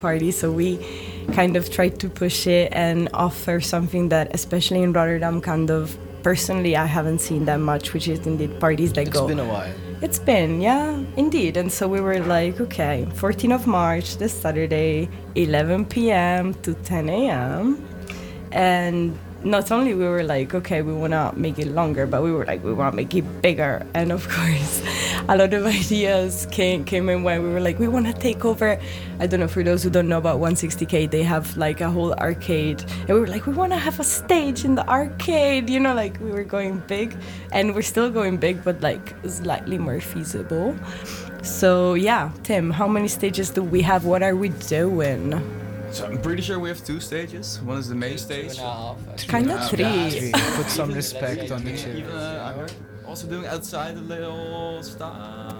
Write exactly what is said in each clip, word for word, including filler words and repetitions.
party, so we kind of tried to push it and offer something that, especially in Rotterdam, kind of personally I haven't seen that much, which is indeed parties that It's go. been a while. It's been, yeah, indeed. And so we were like, okay, fourteenth of March, this Saturday, eleven p.m. to ten a.m. And not only we were like, okay, we want to make it longer, but we were like, we want to make it bigger. And of course, a lot of ideas came came in when we were like, we want to take over. I don't know, for those who don't know about one sixty K, they have like a whole arcade. And we were like, we want to have a stage in the arcade. You know, like we were going big. And we're still going big, but like slightly more feasible. So yeah, Tim, how many stages do we have? What are we doing? So I'm pretty sure we have two stages. One is the main stage. Two and a half. I think. Kind of Yeah, three. Three. Put some respect on the Even children. uh, I'm also doing outside a little stuff.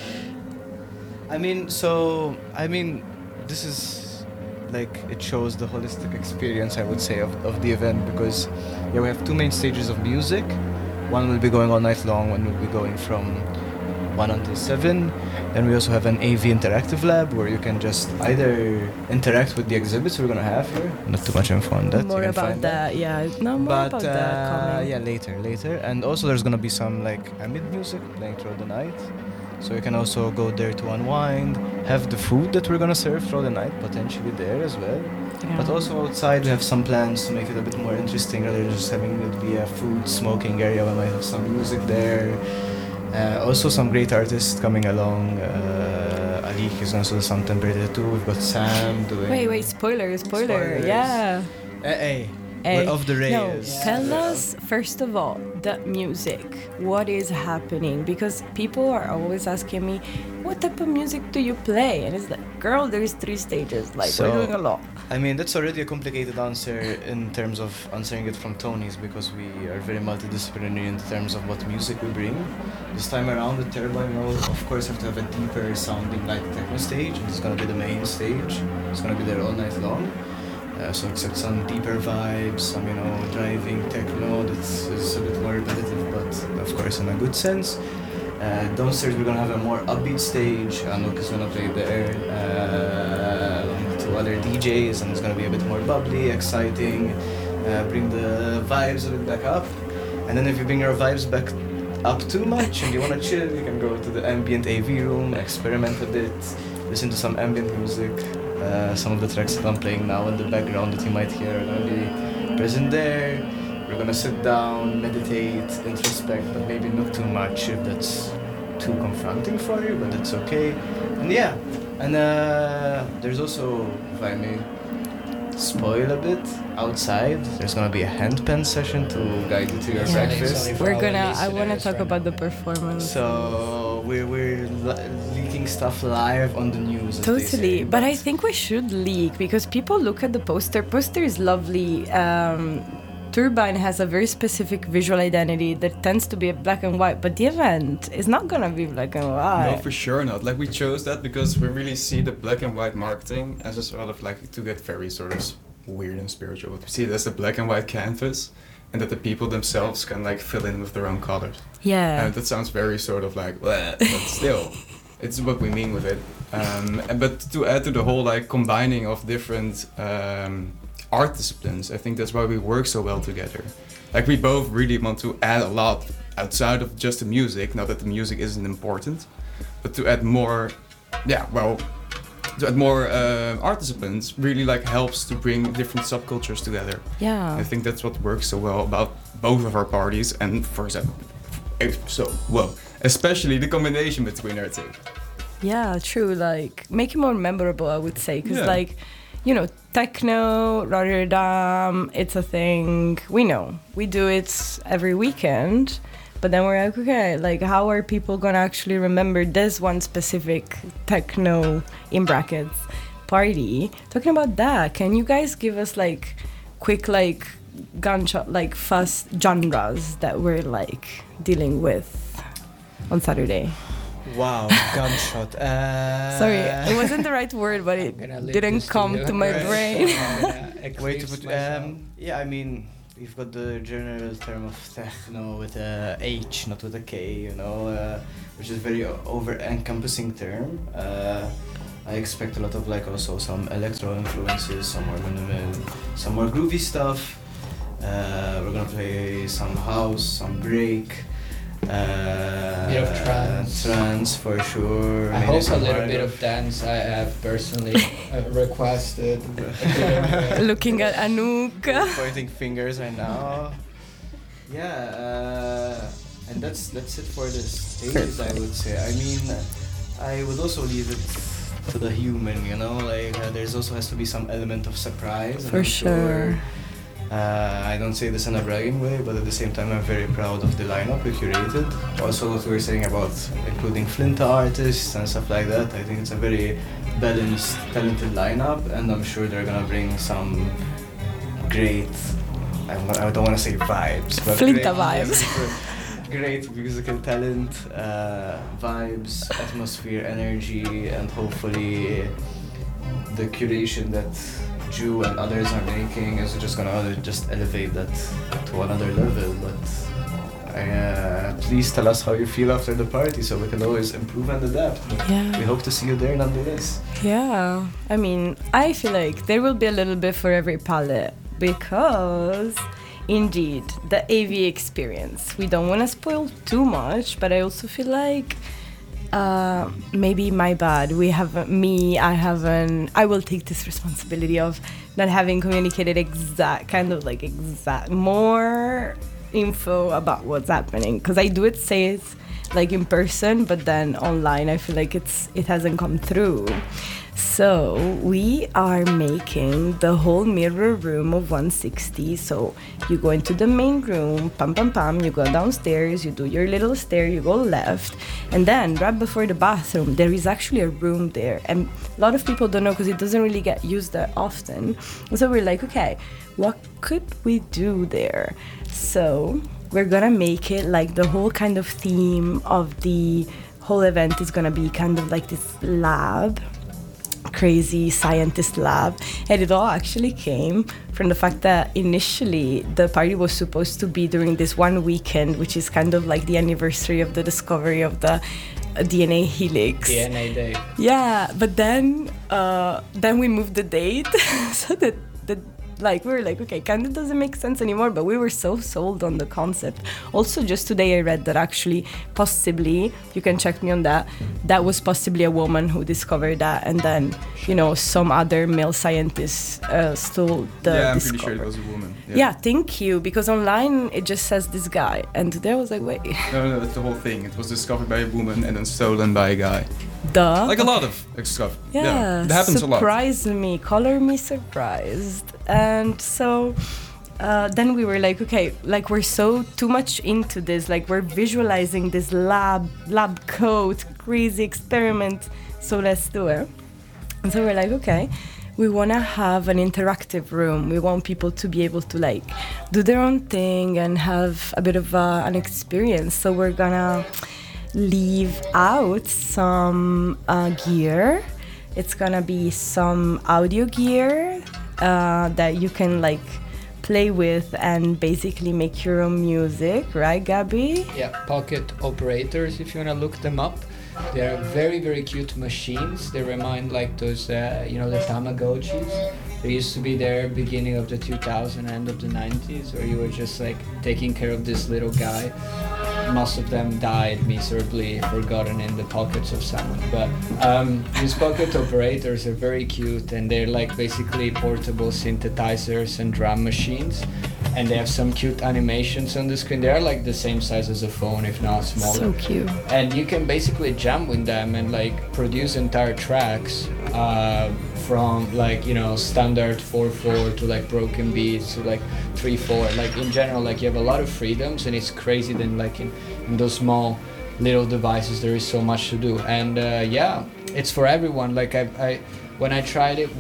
I mean, so I mean, this is like it shows the holistic experience, I would say, of, of the event, because yeah, we have two main stages of music. One will be going all night long. One will be going from one until seven. Then we also have an A V interactive lab where you can just either interact with the exhibits we're gonna have here. Not too much info on that. More you can about find that, yeah. No, more But about uh, that coming. yeah, later, later. And also there's gonna be some like ambient music playing throughout the night. So you can also go there to unwind, have the food that we're gonna serve throughout the night potentially there as well. Yeah. But also outside we have some plans to make it a bit more interesting rather than just having it be a food smoking area. We might have some music there. Uh, also some great artists coming along. Uh, Alik is also some temperature too. We've got Sam doing. Wait, wait, spoiler, spoiler, Spoilers. yeah. Hey, hey. Hey, We're off the No, rails. tell us, first of all, the music. What is happening? Because people are always asking me, what type of music do you play? And it's like, girl, there's three stages. Like, So- we're doing a lot. I mean, that's already a complicated answer in terms of answering it from Tony's, because we are very multidisciplinary in terms of what music we bring. This time around with Turbine, we will of course have to have a deeper sounding like techno stage, and it's gonna be the main stage. It's gonna be there all night long. Uh, so expect some deeper vibes, some, you know, driving techno that's is a bit more repetitive, but of course in a good sense. Uh, downstairs we're gonna have a more upbeat stage. Anuk is gonna play there uh, along with two other D Js, and it's gonna be a bit more bubbly, exciting, uh, bring the vibes a bit back up. And then if you bring your vibes back up too much and you wanna chill, you can go to the ambient A V room, experiment a bit, listen to some ambient music. Uh, some of the tracks that I'm playing now in the background that you might hear are gonna be present there. We're gonna sit down, meditate, introspect, but maybe not too much if that's too confronting for you, but that's okay. And yeah, and uh, there's also, if I may spoil a bit, outside there's gonna be a handpan session to guide you to your Yeah. breakfast. Sorry for We're our gonna, I wanna listeners talk right about now. the performance. So we're, we're li- leaking stuff live on the news. as they Totally, say, but I think we should leak, because people look at the poster. Poster is lovely. Um, Turbine has a very specific visual identity that tends to be a black and white, but the event is not gonna be black and white. No, for sure not. Like we chose that because we really see the black and white marketing as a sort of like to get very sort of weird and spiritual. But we see it as a black and white canvas, and that the people themselves can like fill in with their own colors. Yeah. And that sounds very sort of like, bleh, but still, it's what we mean with it. Um, and, but to add to the whole like combining of different um, art disciplines, I think that's why we work so well together. Like we both really want to add a lot outside of just the music. Not that the music isn't important, but to add more, yeah, well, to add more uh, art disciplines really like helps to bring different subcultures together. Yeah. I think that's what works so well about both of our parties, and for example, so whoa, especially the combination between our two. Yeah, true. Like, make it more memorable, I would say. Because, Yeah. like, you know, techno, Rotterdam, it's a thing. We know. We do it every weekend. But then we're like, okay, like, how are people going to actually remember this one specific techno, in brackets, party? Talking about that, can you guys give us, like, quick, like, gunshot, like, fast genres that we're, like, dealing with on Saturday? Wow, gunshot. Uh, Sorry, it wasn't the right word, but it I'm gonna leave didn't this to come you. to my Right. brain. I'm gonna Way to excuse put. myself. Um, yeah, I mean, we've got the general term of techno with a H, not with a K, you know, uh, which is a very o- over-encompassing term. Uh, I expect a lot of like also some electro influences, some more minimal, some more groovy stuff. Uh, we're gonna play some house, some break. Uh, bit of trance. Trance for sure. I Maybe hope a some little hard bit of dance. I have personally uh, requested. a bit of, Looking at Anouk. pointing fingers right now. Yeah, uh, and that's that's it for the stage, I would say. I mean, I would also leave it to the human, you know, like uh, there's also has to be some element of surprise. and For I'm sure. Uh, I don't say this in a bragging way, but at the same time I'm very proud of the lineup we curated. Also what we were saying about including Flint artists and stuff like that, I think it's a very balanced, talented lineup, and I'm sure they're gonna bring some great, I don't, I don't want to say vibes, but Flinta great vibes. musical- great musical talent, uh, vibes, atmosphere, energy, and hopefully the curation that Jew and others are making is just gonna just elevate that to another level. But uh, please tell us how you feel after the party, so we can always improve and adapt. But we Yeah. hope to see you there nonetheless. Yeah. I mean, I feel like there will be a little bit for every palette because indeed the A V experience. We don't want to spoil too much, but I also feel like uh, maybe my bad. We haven't, me, I haven't, I will take this responsibility of not having communicated exact, kind of like exact, more info about what's happening. Because I do it, say it like in person, but then online I feel like it's it hasn't come through. So we are making the whole mirror room of one sixty. So you go into the main room, pam pam pam, you go downstairs, you do your little stair, you go left, and then right before the bathroom there is actually a room there, and a lot of people don't know because it doesn't really get used that often. So we're like, okay, what could we do there? So we're gonna make it like the whole kind of theme of the whole event is gonna be kind of like this lab, crazy scientist lab, and it all actually came from the fact that initially the party was supposed to be during this one weekend, which is kind of like the anniversary of the discovery of the uh, D N A helix. D N A Day. Yeah, but then uh, then we moved the date so that the like we were like, okay, kind of doesn't make sense anymore, but we were so sold on the concept. Also, just today I read that actually possibly, you can check me on that, that was possibly a woman who discovered that, and then, you know, some other male scientists uh, stole the yeah, I'm discovery. pretty sure it was a woman. Yeah. Thank you, because online it just says this guy, and today I was like, wait, No, no, that's the whole thing. It was discovered by a woman and then stolen by a guy. duh. Like a lot of stuff. Yeah, It happens a lot. surprise me, color me surprised. And so uh, then we were like, okay, like we're so too much into this, like we're visualizing this lab, lab coat, crazy experiment, so let's do it. And so we're like, okay, we want to have an interactive room. We want people to be able to like do their own thing and have a bit of uh, an experience. So we're gonna leave out some uh, gear. It's gonna be some audio gear uh, that you can like play with and basically make your own music, right, Gabby? Yeah, pocket operators, if you want to look them up. They're very, very cute machines. They remind like those, uh, you know, the Tamagotchis. They used to be there beginning of the two thousands, end of the nineties, where you were just like taking care of this little guy. Most of them died miserably, forgotten in the pockets of someone. But um, these pocket operators are very cute, and they're like basically portable synthesizers and drum machines. And they have some cute animations on the screen. They are like the same size as a phone, if not smaller. So cute. And you can basically jam with them and like produce entire tracks uh, from like, you know, standard four four to like broken beats to like three four. Like in general, like you have a lot of freedoms, and it's crazy then like in, in those small little devices there is so much to do. And uh, yeah, it's for everyone. Like I, I when I tried it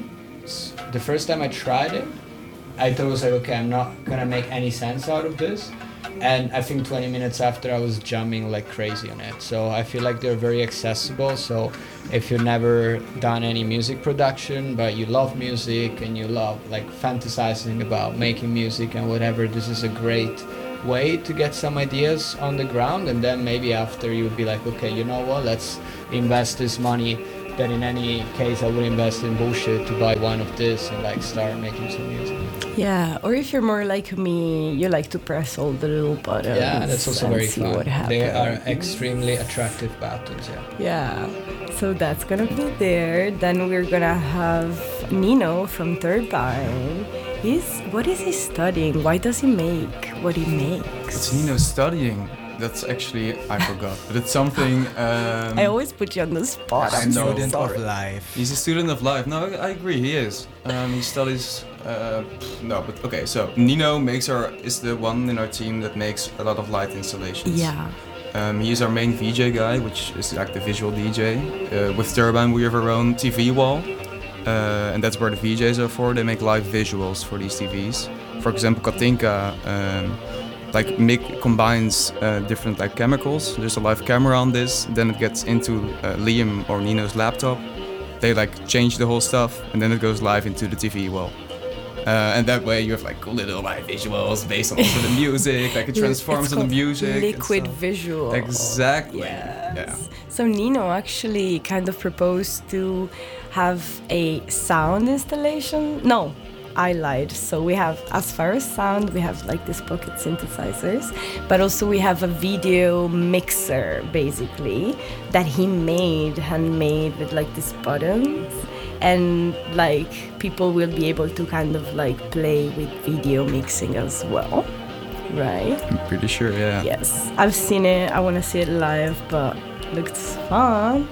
once, the first time I tried it, I thought it was like, okay, I'm not gonna make any sense out of this. And I think twenty minutes after I was jamming like crazy on it. So I feel like they're very accessible. So if you've never done any music production, but you love music and you love like fantasizing about making music and whatever, this is a great way to get some ideas on the ground. And then maybe after you'll be like, okay, you know what, let's invest this money But in any case, I would invest in bullshit to buy one of this and like start making some music. Yeah, or if you're more like me, you like to press all the little buttons. Yeah, that's also and very see fun. what happens. They are extremely attractive buttons. Yeah. Yeah, so that's gonna be there. Then we're gonna have Nino from Turbine. He's what is he studying? Why does he make what he makes? It's Nino studying. That's actually, I forgot, but it's something. Um, I always put you on the spot. I I'm know. so Student of sorry. life. He's a student of life. No, I I agree. He is. Um, he studies. Uh, no, but okay. So Nino makes our is the one in our team that makes a lot of light installations. Yeah. Um, he is our main V J guy, which is like the visual D J. Uh, with Turbine, we have our own T V wall, uh, and that's where the V Js are for. They make live visuals for these T Vs. For example, Katinka. Um, like Mick combines uh, different like chemicals. There's a live camera on this, then it gets into uh, Liam or Nino's laptop. They like change the whole stuff, and then it goes live into the T V wall. Uh, and that way you have like cool little live visuals based on also the music, like it transforms It's on the called music. and Liquid stuff. visual. Exactly. Yes. Yeah. So Nino actually kind of proposed to have a sound installation. No, I lied. So we have, as far as sound, we have like these pocket synthesizers, but also we have a video mixer basically that he made, handmade with like these buttons. And like people will be able to kind of like play with video mixing as well, right? I'm pretty sure, yeah. Yes, I've seen it. I want to see it live, but looks fun.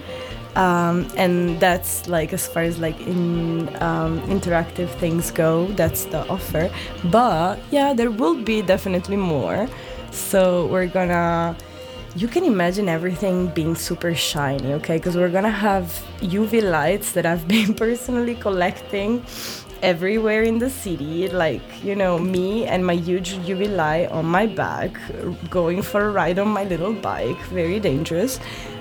Um, and that's like as far as like in um, interactive things go, that's the offer. But yeah, there will be definitely more. So we're gonna. You can imagine everything being super shiny, okay? Because we're gonna have U V lights that I've been personally collecting everywhere in the city. Like, you know, me and my huge U V light on my back, going for a ride on my little bike, very dangerous.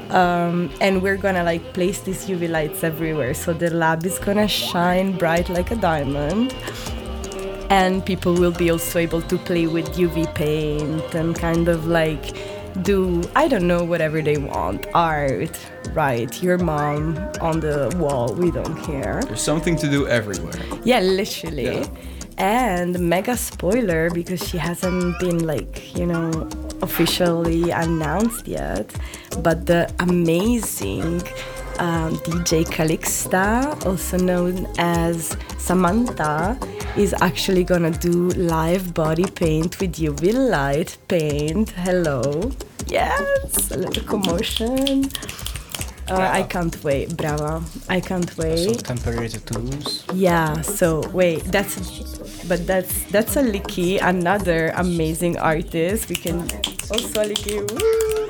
Um, and we're gonna like place these U V lights everywhere. So the lab is gonna shine bright like a diamond. And people will be also able to play with U V paint and kind of like do, I don't know, whatever they want. Art, right? Your mom on the wall, we don't care. There's something to do everywhere. Yeah, literally. Yeah. And mega spoiler, because she hasn't been like, you know, officially announced yet, but the amazing um, D J Calixta, also known as Samantha, is actually gonna do live body paint with U V light paint. Hello. Yes, a little commotion. Uh, I can't wait. Brava. I can't Some wait. temporary tattoos. Yeah, so wait, that's but that's that's a Licky, another amazing artist. We can also a Licky. Woo!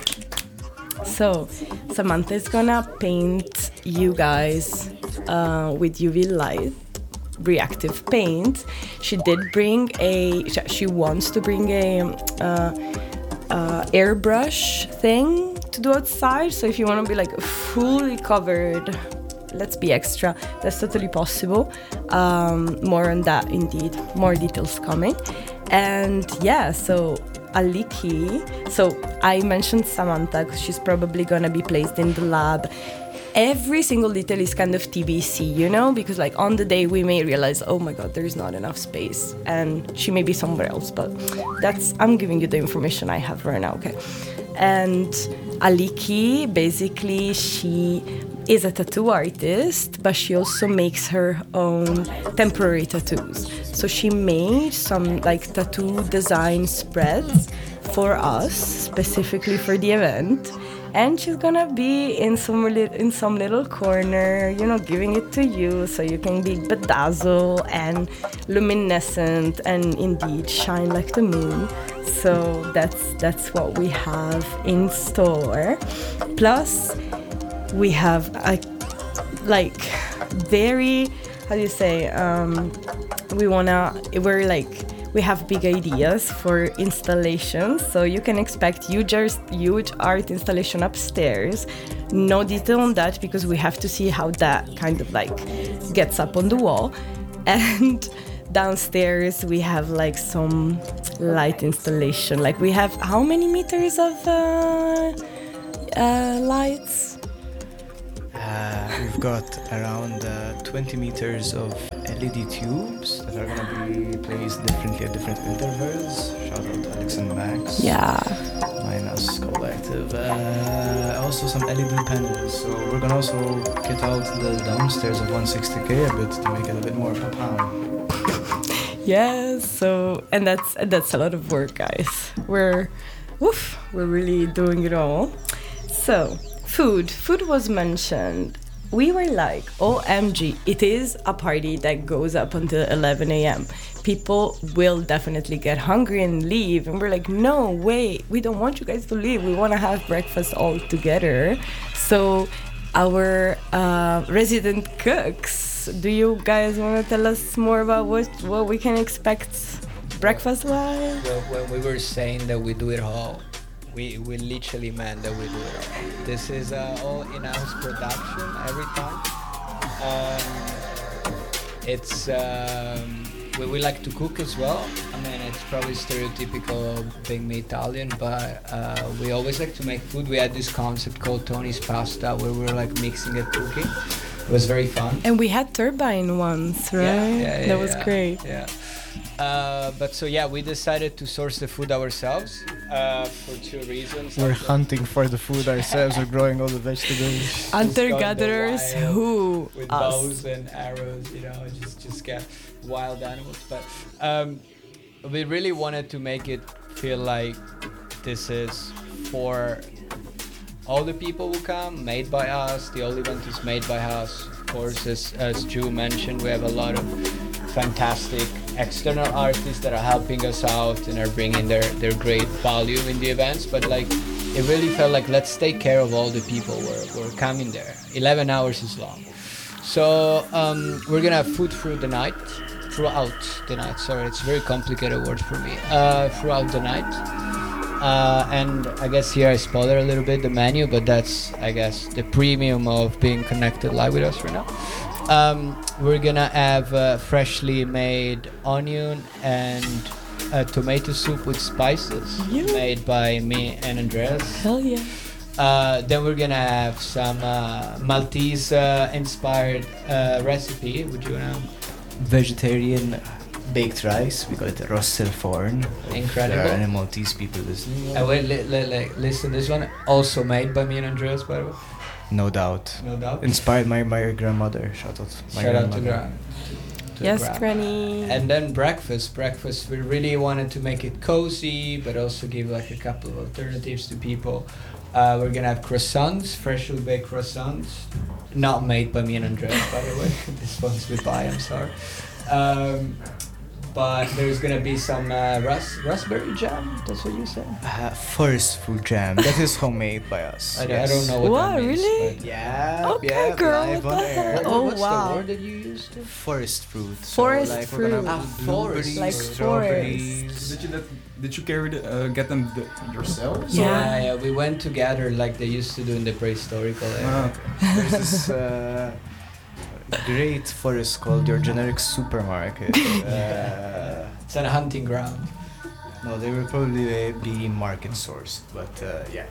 So Samantha is gonna paint you guys uh, with U V light, reactive paint. She did bring a. She wants to bring a uh, uh, airbrush thing to do outside. So if you want to be like fully covered, let's be extra. That's totally possible. Um, more on that, indeed. More details coming. And yeah, so Aliki. So I mentioned Samantha because she's probably gonna be placed in the lab. Every single detail is kind of T B C, you know, because like on the day we may realize, oh my God, there is not enough space, and she may be somewhere else. But that's I'm giving you the information I have right now, okay? And Aliki, basically, she is a tattoo artist, but she also makes her own temporary tattoos. So she made some like tattoo design spreads for us, specifically for the event. And she's gonna be in some li- in some little corner, you know, giving it to you so you can be bedazzled and luminescent and indeed shine like the moon. So that's that's what we have in store. Plus, we have a like very, how do you say? Um, we wanna we're like. We have big ideas for installations, so you can expect huge, huge art installation upstairs. No detail on that because we have to see how that kind of like gets up on the wall. And downstairs we have like some light installation. Like we have how many meters of uh, uh, lights? Uh, we've we've got around uh, twenty meters of L E D tubes that are gonna be placed differently at different intervals. Shout out to Alex and Max. Yeah. Minus Collective. Uh, also some L E D panels. So we're gonna also get out the downstairs of one sixty K a bit to make it a bit more pop-pound. Yes, so and that's that's a lot of work, guys. We're woof, we're really doing it all. So, food. Food was mentioned. We were like, O M G, it is a party that goes up until eleven a.m. People will definitely get hungry and leave. And we're like, no, wait, we don't want you guys to leave. We want to have breakfast all together. So our uh, resident cooks, do you guys want to tell us more about what, what we can expect breakfast-wise? Well, when we were saying that we do it all, we, we literally meant that we do it all. This is uh, all in-house production every time. Um, it's um, we, we like to cook as well. I mean, it's probably stereotypical being Italian, but uh, we always like to make food. We had this concept called Tony's Pasta, where we were like mixing and cooking. It was very fun. And we had turbine once, right? Yeah, yeah, yeah, that was yeah, great. Yeah. Uh, but so yeah, we decided to source the food ourselves uh, for two reasons. We're hunting for the food ourselves. We're growing all the vegetables. Hunter-gatherers who? With Us. bows and arrows, you know, just just get wild animals. But um, we really wanted to make it feel like this is for all the people who come, made by us. The whole event is made by us. Of course, as, as Drew mentioned, we have a lot of fantastic external artists that are helping us out and are bringing their, their great value in the events. But like, it really felt like, let's take care of all the people who are, who are coming there. eleven hours is long. So um, we're gonna have food through the night, throughout the night. Sorry, it's a very complicated word for me. Uh, throughout the night. Uh, and I guess here I spoiler a little bit the menu, but that's, I guess, the premium of being connected live with us right now. Um, we're gonna have uh, freshly made onion and a tomato soup with spices, Yeah. made by me and Andreas. Hell yeah. Uh, then we're gonna have some uh, Maltese uh, inspired uh, recipe. Would you wanna? Vegetarian baked rice. We call it Rosselforn. Incredible. There are any Maltese people listening. Uh, wait, li- li- li- listen, this one also made by me and Andreas, by the way. No doubt. No doubt. Inspired by my grandmother. Shout out. My Shout out to grandmother. Gra. to Yes, Gra. Granny. And then breakfast. Breakfast, we really wanted to make it cozy, but also give like a couple of alternatives to people. Uh, we're gonna have croissants, freshly baked croissants, not made by me and Andreas, by the way. This one's goodbye. I'm sorry. Um, but there's gonna be some uh, ras- raspberry jam. That's what you said. Uh, forest food jam. That is homemade by us. I, don't- I don't know what, What, that means. really? but- Yeah. Okay, yeah, girl, live what on the air. hell? What- Oh, what's wow. the word that you used? To? Forest fruit. Forest so, like, fruit. We're gonna have Ah, forest. blueberries, Like strawberries. Did you let, did you carry the, uh, get them the, yourselves? Yeah. Yeah, yeah, we went together like they used to do in the prehistorical era. Ah, There's this uh, great forest called your generic supermarket. Uh, It's a hunting ground. no, they will probably be market sourced, but uh, yeah.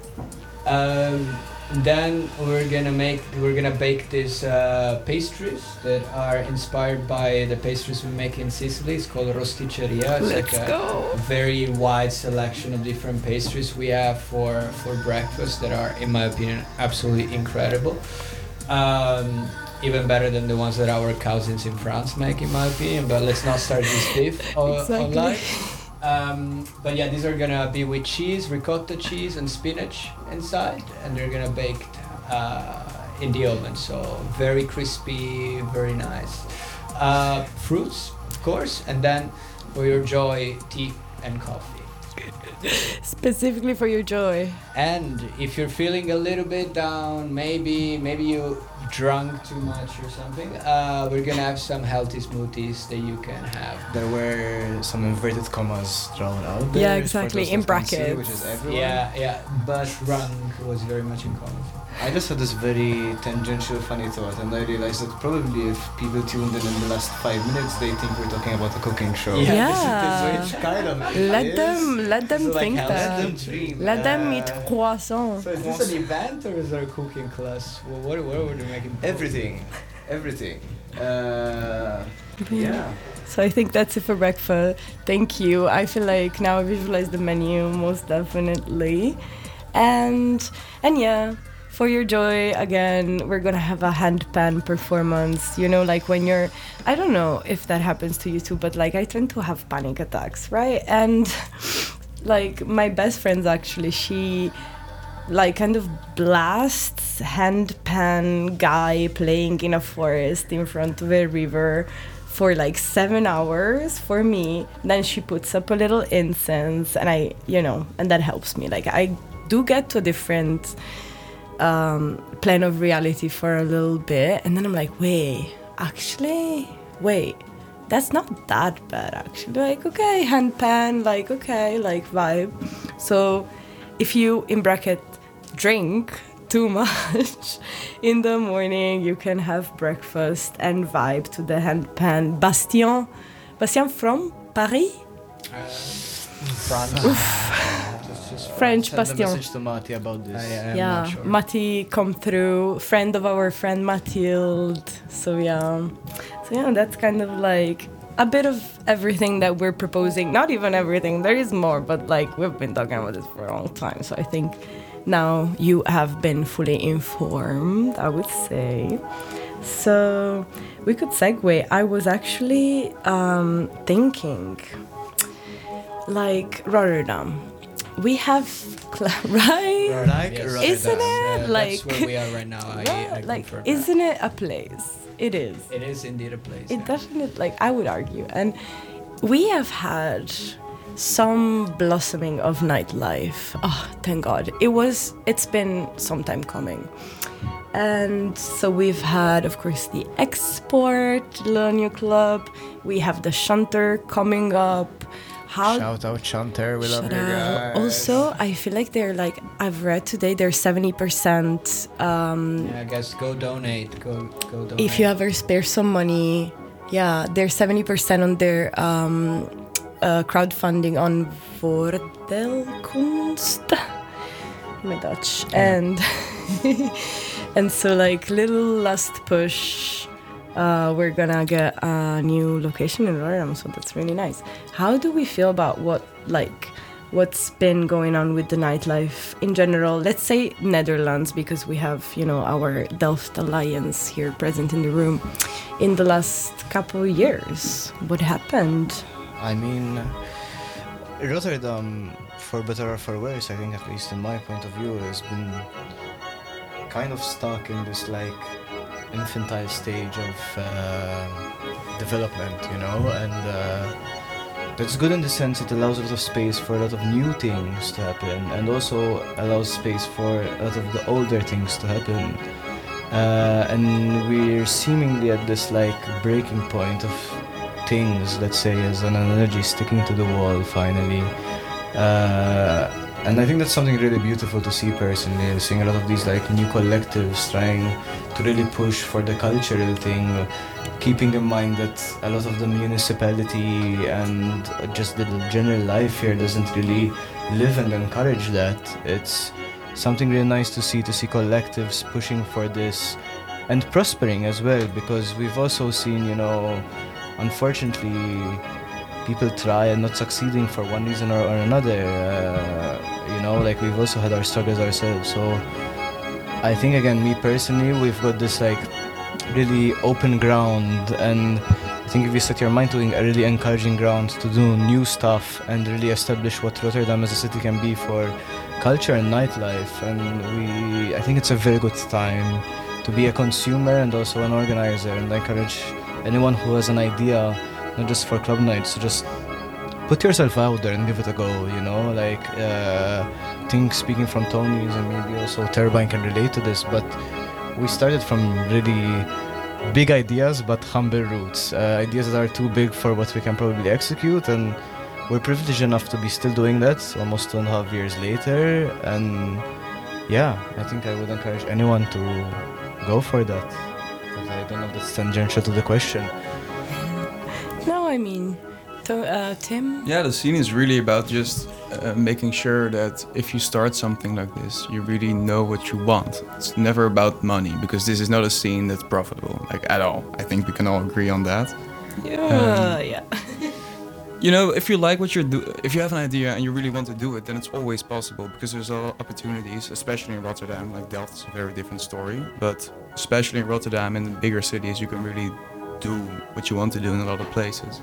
Um, then we're gonna make, we're gonna bake these uh, pastries that are inspired by the pastries we make in Sicily. It's called rosticceria. It's Let's like a go. very wide selection of different pastries we have for for breakfast that are, in my opinion, absolutely incredible. Um, even better than the ones that our cousins in France make, in my opinion. But let's not start this beef o- Exactly. online. Um, but yeah, these are gonna be with cheese, ricotta cheese, and spinach inside, and they're gonna bake uh, in the oven. So very crispy, very nice. Uh, fruits, of course, and then for your joy, tea and coffee. Specifically for your joy. And if you're feeling a little bit down, maybe maybe you drunk too much or something, uh, we're gonna have some healthy smoothies that you can have. There were some inverted commas drawn out there. Yeah, for exactly, those in that can see, brackets. which is everyone. Yeah, yeah, but drunk was very much in common. I just had this very tangential, funny thought, and I realized that probably if people tuned in in the last five minutes, they think we're talking about a cooking show. Yeah. Yeah. Which kind of Let is. them let them So, like, think how- that. Let them dream. Let them eat Uh, croissant. So is this an event or is there a cooking class? Well, what, what are we making? Everything. Everything. Uh, yeah. So I think that's it for breakfast. Thank you. I feel like now I visualize the menu most definitely. And and yeah, for your joy again, we're gonna have a handpan performance. You know, like when you're, I don't know if that happens to you too, but like I tend to have panic attacks, right? And like my best friends actually, she like kind of blasts handpan guy playing in a forest in front of a river for like seven hours for me. Then she puts up a little incense and I, you know, and that helps me. Like I do get to a different um, plane of reality for a little bit. And then I'm like, wait, actually, wait, that's not that bad actually. Like, okay, handpan, like, okay, like vibe. So if you, in bracket, drink too much in the morning, you can have breakfast and vibe to the handpan. Bastien, Bastien from Paris? Uh, France. Just- just French Send a Bastien. message to Mati about this. I, I'm Yeah, not sure. Mati come through, friend of our friend Mathilde. So yeah, so yeah, that's kind of like a bit of everything that we're proposing. Not even everything, there is more, but like we've been talking about this for a long time. So I think now you have been fully informed, I would say. So we could segue. I was actually um, thinking, like Rotterdam. We have, cl- right? Like Yes. Rotterdam. Isn't it? Yeah, Like- that's where we are right now. I, Yeah, I like, confirm isn't it a place? It is. that. It is indeed a place. It yeah. definitely, like, I would argue. And we have had some blossoming of nightlife. Oh, thank God. It was, it's been some time coming. And so we've had, of course, the Export, Le New Club. We have the Shunter coming up. How Shout out Chanter, we love Shout you out. guys. Also, I feel like they're like, I've read today, they're seventy percent. Um, Yeah, I guess go donate. Go go donate. if you ever spare some money, yeah, they're seventy percent on their um, uh, crowdfunding on Vordelkunst. My Dutch. And, and so, like, little last push. Uh, we're gonna get a new location in Rotterdam, so that's really nice. How do we feel about what, like, what's been going on with the nightlife in general? Let's say Netherlands, because we have, you know, our Delft Alliance here present in the room. In the last couple of years, what happened? I mean, Rotterdam, for better or for worse, I think at least in my point of view, has been kind of stuck in this like infantile stage of uh, development, you know, and uh, that's good in the sense it allows a lot of space for a lot of new things to happen, and also allows space for a lot of the older things to happen. Uh, and we're seemingly at this like breaking point of things, let's say, as an analogy sticking to the wall finally. Uh, and I think that's something really beautiful to see personally, seeing a lot of these like new collectives trying to really push for the cultural thing, keeping in mind that a lot of the municipality and just the general life here doesn't really live and encourage that. It's something really nice to see, to see collectives pushing for this and prospering as well, because we've also seen, you know, unfortunately, people try and not succeeding for one reason or, or another. Uh, you know, like we've also had our struggles ourselves. So I think, again, me personally, we've got this like really open ground, and I think if you set your mind to a really encouraging ground to do new stuff and really establish what Rotterdam as a city can be for culture and nightlife, and we, I think it's a very good time to be a consumer and also an organizer, and I encourage anyone who has an idea, not just for club nights, to just put yourself out there and give it a go, you know, like uh, I think speaking from Tony's, and maybe also Turbine can relate to this, but we started from really big ideas but humble roots, uh, ideas that are too big for what we can probably execute, and we're privileged enough to be still doing that almost two and a half years later. And yeah, I think I would encourage anyone to go for that. But I don't know if that's tangential to the question. No, I mean, to, uh, Tim. Yeah, the scene is really about just uh, making sure that if you start something like this, you really know what you want. It's never about money, because this is not a scene that's profitable, like at all. I think we can all agree on that. Yeah, Um, yeah. You know, if you like what you're do, if you have an idea and you really want to do it, then it's always possible, because there's all opportunities, especially in Rotterdam. Like Delft is a very different story, but especially in Rotterdam and the bigger cities, you can really do what you want to do in a lot of places.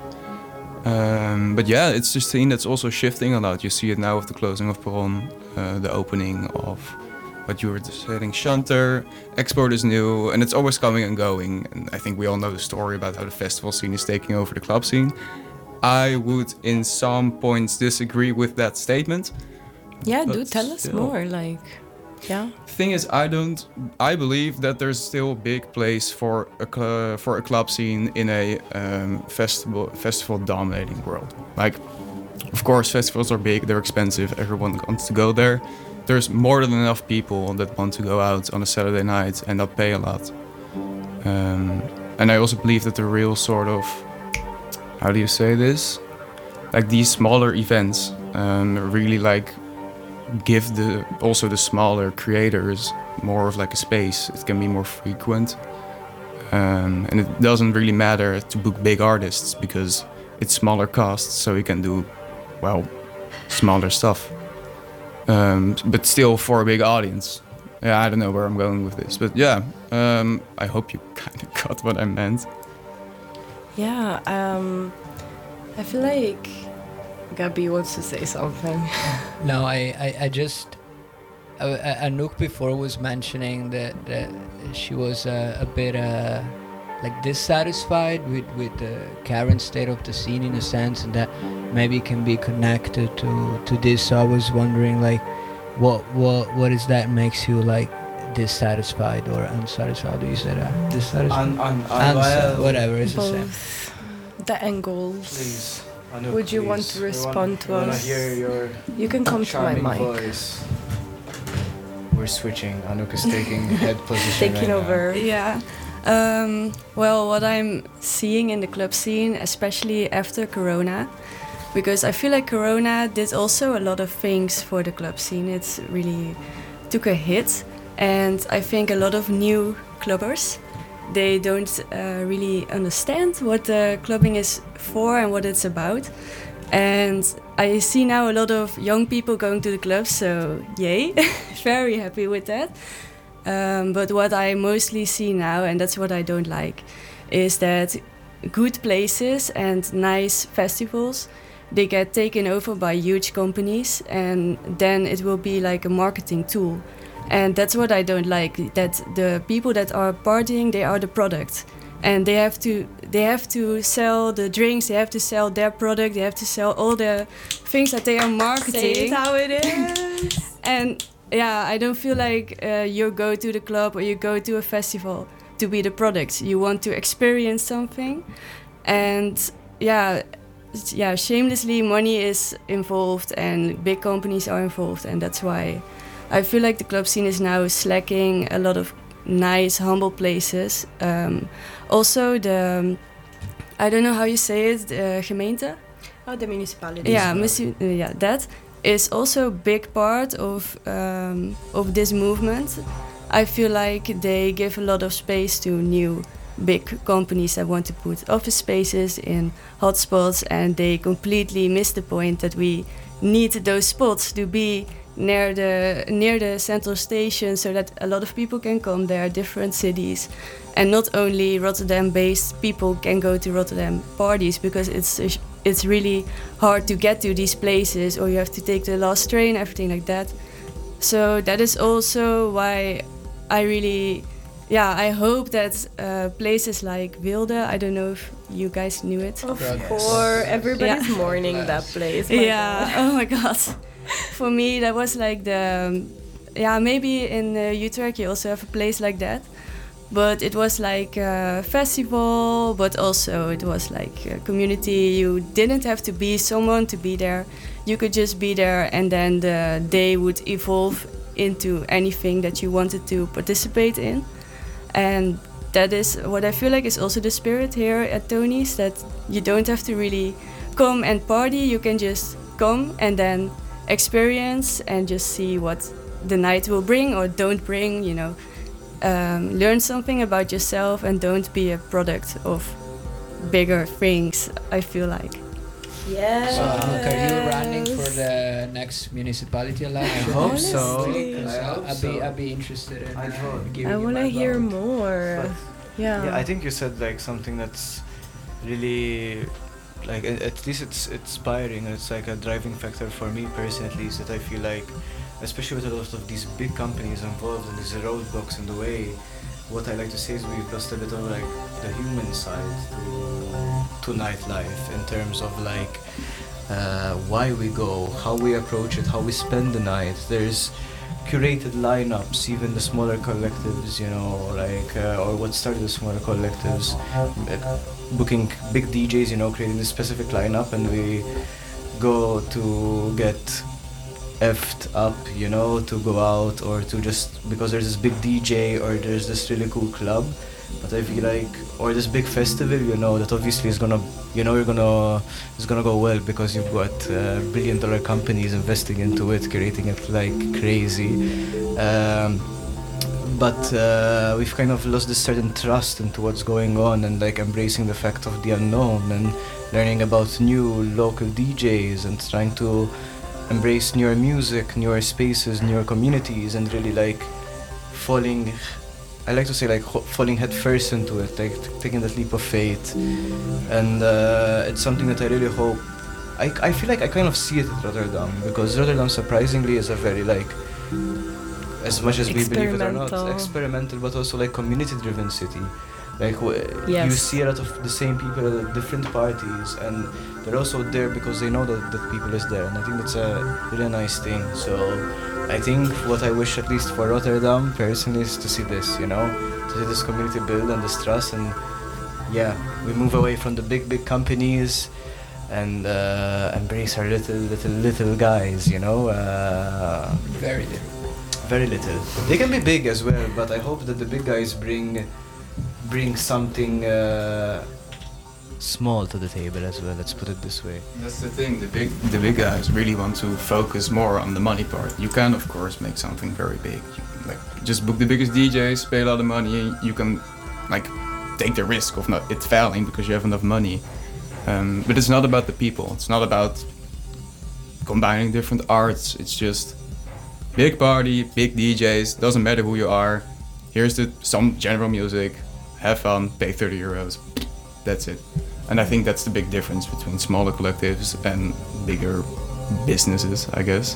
Um, but yeah, it's a scene that's also shifting a lot. You see it now with the closing of Perron, uh, the opening of what you were saying, Shunter, Export is new, and it's always coming and going. And I think we all know the story about how the festival scene is taking over the club scene. I would, in some points, disagree with that statement. Yeah, do But tell us still. more. Like, yeah. Thing is, I don't. I believe that there's still a big place for a cl- for a club scene in a um, festival festival dominating world. Like, of course, festivals are big, they're expensive, everyone wants to go there. There's more than enough people that want to go out on a Saturday night and not pay a lot. Um, and I also believe that the real sort of, how do you say this? Like these smaller events um, really like give the also the smaller creators more of like a space. It can be more frequent, um, and it doesn't really matter to book big artists because it's smaller costs, so you can do well smaller stuff, um, but still for a big audience. Yeah, I don't know where I'm going with this, but yeah, um, I hope you kind of got what I meant. Yeah, um, I feel like Gabi wants to say something. No, I, I, I just uh, uh, Anouk before was mentioning that, that she was uh, a bit uh, like dissatisfied with, with the current state of the scene in a sense, and that maybe can be connected to, to this. So I was wondering like what what what is that makes you like dissatisfied or unsatisfied? How do you say that? Dissatisfied? Un, un, un, Unsa- well, whatever, it's the same. Both the angles. Please, Anouk, Would you want please. to We respond to we wanna us? hear your You can come to my charming mic. voice. We're switching. Anouk is taking head position. Taking right now. over. Yeah. Um, well, what I'm seeing in the club scene, especially after Corona, because I feel like Corona did also a lot of things for the club scene. It's really took a hit, and I think a lot of new clubbers, they don't uh, really understand what the clubbing is for and what it's about. And I see now a lot of young people going to the clubs, so yay, very happy with that. Um, but what I mostly see now, and that's what I don't like, is that good places and nice festivals, they get taken over by huge companies, and then it will be like a marketing tool. And that's what I don't like, that the people that are partying, they are the product. And they have to they have to sell the drinks, they have to sell their product, they have to sell all the things that they are marketing. Say it how it is. And yeah, I don't feel like uh, you go to the club or you go to a festival to be the product. You want to experience something. And yeah, s- yeah, shamelessly money is involved and big companies are involved, and that's why I feel like the club scene is now slacking a lot of nice, humble places. Um, also the, I don't know how you say it, the gemeente? Oh, the municipality. Yeah, missi- uh, yeah, that is also a big part of um, of this movement. I feel like they give a lot of space to new big companies that want to put office spaces in hotspots, and they completely miss the point that we need those spots to be near the near the central station, so that a lot of people can come there, different cities, and not only Rotterdam-based people can go to Rotterdam parties, because it's a sh- it's really hard to get to these places, or you have to take the last train, everything like that. So that is also why I really, yeah, I hope that uh, places like Wilde, I don't know if you guys knew it. Of Yes. course, everybody's Yeah. mourning that place. my Yeah, God. oh my god. For me, that was like the, um, yeah, maybe in uh, Utrecht you also have a place like that. But it was like a festival, but also it was like a community. You didn't have to be someone to be there. You could just be there, and then the day would evolve into anything that you wanted to participate in. And that is what I feel like is also the spirit here at Tony's, that you don't have to really come and party, you can just come and then experience and just see what the night will bring or don't bring, you know. Um, learn something about yourself and don't be a product of bigger things, I feel like. Yes. So, Anouk, are you running for the next municipality election? I hope so. Honestly. I hope I'd be, so. I'd be interested in I uh, vote. giving I you want to my hear vote. more. But- Yeah. Yeah, I think you said like something that's really like a- at least it's inspiring, and it's like a driving factor for me personally, at least, that I feel like, especially with a lot of these big companies involved and these roadblocks in the way, what I like to say is we've lost a bit of like the human side to, to nightlife in terms of like uh, why we go, how we approach it, how we spend the night. There's curated lineups, even the smaller collectives, you know, like uh, or what started the smaller collectives, uh, booking big D Js, you know, creating this specific lineup, and we go to get effed up, you know, to go out or to just because there's this big D J or there's this really cool club. But I feel like, or this big festival, you know, that obviously is gonna, you know, you're gonna, it's gonna go well because you've got uh, billion dollar companies investing into it, creating it like crazy. Um, but uh, we've kind of lost this certain trust into what's going on and like embracing the fact of the unknown and learning about new local D Js and trying to embrace newer music, newer spaces, newer communities, and really like falling, I like to say like ho- falling head first into it, like t- taking that leap of faith. And uh, it's something that I really hope, I, I feel like I kind of see it at Rotterdam, because Rotterdam surprisingly is a very like, as much as we believe it or not, Experimental. experimental, but also like community driven city. Like w- you Yes. see a lot of the same people at different parties, and they're also there because they know that that people is there, and I think that's a really nice thing. So I think what I wish, at least for Rotterdam personally, is to see this, you know, to see this community build and this trust, and yeah, we move away from the big big companies and uh, embrace our little little little guys, you know. Uh, Very different. very little. They can be big as well, but I hope that the big guys bring bring something uh, small to the table as well. Let's put it this way. That's the thing. The big, the big guys really want to focus more on the money part. You can, of course, make something very big. You, like just book the biggest D Js, pay a lot of money. You can, like, take the risk of not it failing because you have enough money. Um, but it's not about the people. It's not about combining different arts. It's just big party, big D Js. Doesn't matter who you are. Here's the some general music. Have fun. Pay thirty euros. That's it. And I think that's the big difference between smaller collectives and bigger businesses, I guess.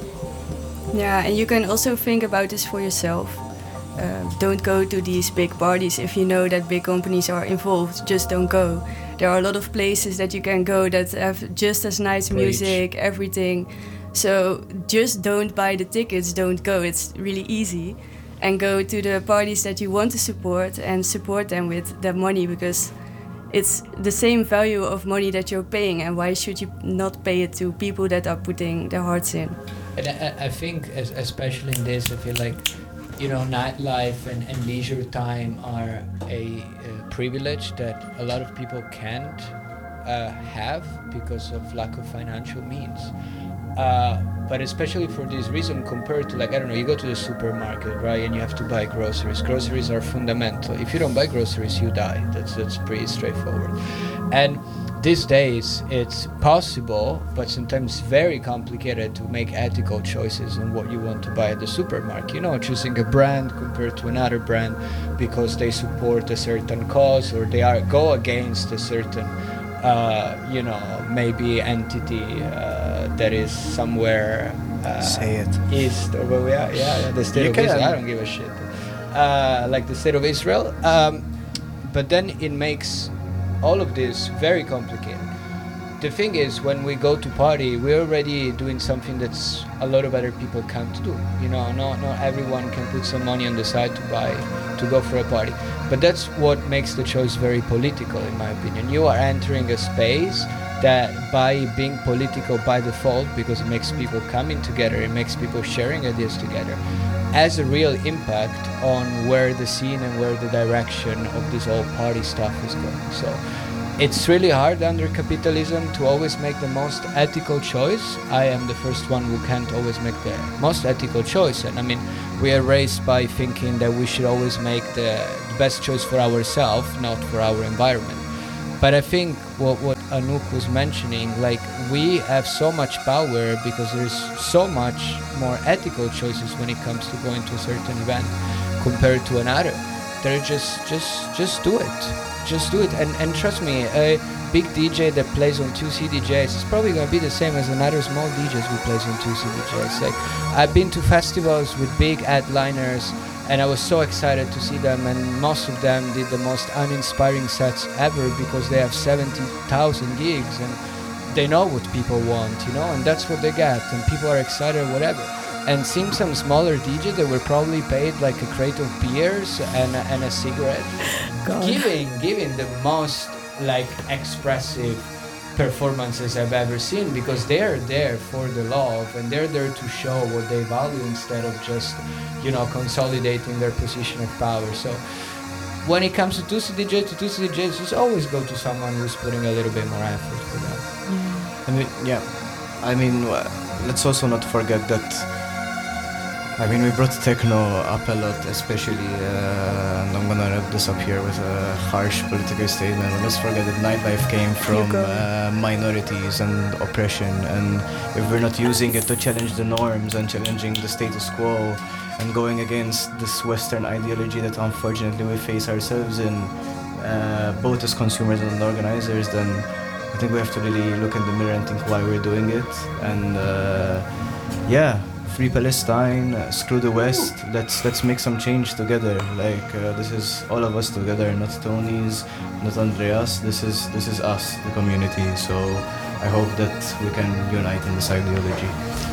Yeah, and you can also think about this for yourself. Uh, don't go to these big parties if you know that big companies are involved. Just don't go. There are a lot of places that you can go that have just as nice Preach. music, everything. So just don't buy the tickets, don't go. It's really easy. And go to the parties that you want to support and support them with that money, because it's the same value of money that you're paying, and why should you not pay it to people that are putting their hearts in? And I, I think, as, especially in this, I feel like, you know, nightlife and, and leisure time are a, a privilege that a lot of people can't uh, have because of lack of financial means. Uh, but especially for this reason, compared to, like, I don't know, you go to the supermarket, right, and you have to buy groceries. Groceries are fundamental. If you don't buy groceries, you die. That's that's pretty straightforward. And these days, it's possible, but sometimes very complicated to make ethical choices on what you want to buy at the supermarket. You know, choosing a brand compared to another brand because they support a certain cause or they are go against a certain Uh, you know, maybe entity uh, that is somewhere uh, Say it. east or where we are. Yeah, yeah, the state You of can. Israel. I don't give a shit. Uh, like the state of Israel. Um, but then it makes all of this very complicated. The thing is, when we go to party, we're already doing something that's a lot of other people can't do. You know, not not everyone can put some money on the side to buy, to go for a party. But that's what makes the choice very political, in my opinion. You are entering a space that by being political by default, because it makes people coming together, it makes people sharing ideas together, has a real impact on where the scene and where the direction of this whole party stuff is going. So it's really hard under capitalism to always make the most ethical choice. I am the first one who can't always make the most ethical choice. And I mean, we are raised by thinking that we should always make the, the best choice for ourselves, not for our environment. But I think what, what Anouk was mentioning, like, we have so much power because there's so much more ethical choices when it comes to going to a certain event compared to another. They're just, just, just do it. Just do it. And, and trust me, a big D J that plays on two C D Js is probably going to be the same as another small D Js who plays on two C D Js. Like, I've been to festivals with big headliners, and I was so excited to see them, and most of them did the most uninspiring sets ever because they have seventy thousand gigs and they know what people want, you know, and that's what they get, and people are excited, whatever. And seeing some smaller D Js that were probably paid like a crate of beers and, and a cigarette, God. giving giving the most like expressive performances I've ever seen, because they're there for the love and they're there to show what they value instead of just, you know, consolidating their position of power. So when it comes to two C D J to two C D Js, just always go to someone who's putting a little bit more effort for that. I mean, yeah. I mean, uh, let's also not forget that. I mean, we brought techno up a lot, especially, uh, and I'm gonna wrap this up here with a harsh political statement. But let's forget that nightlife came from uh, minorities and oppression, and if we're not using it to challenge the norms and challenging the status quo and going against this Western ideology that unfortunately we face ourselves in, uh, both as consumers and organizers, then I think we have to really look in the mirror and think why we're doing it. And uh, yeah. Free Palestine, uh, screw the West, let's let's make some change together. Like, uh, this is all of us together, not Tony's, not Andreas, this is this is us, the community. So I hope that we can unite in this ideology.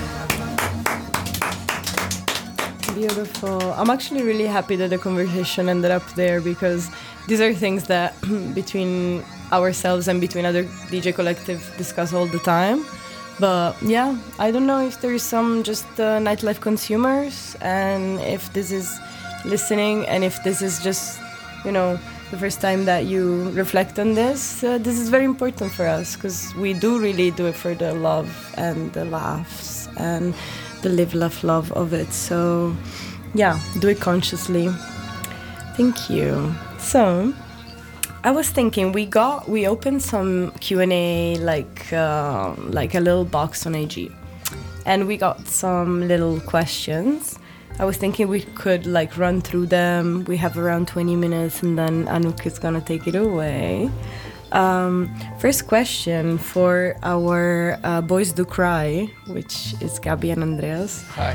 Beautiful. I'm actually really happy that the conversation ended up there, because these are things that between ourselves and between other D J collective discuss all the time. But yeah, I don't know if there's some just uh, nightlife consumers, and if this is listening, and if this is just, you know, the first time that you reflect on this, uh, this is very important for us, because we do really do it for the love and the laughs and the live, laugh, love of it. So yeah, do it consciously. Thank you. So I was thinking, we got we opened some Q and A, like uh, like a little box on I G, and we got some little questions. I was thinking we could like run through them. We have around twenty minutes, and then Anouk is gonna take it away. Um, first question for our uh, Boys Do Cry, which is Gabi and Andreas. Hi.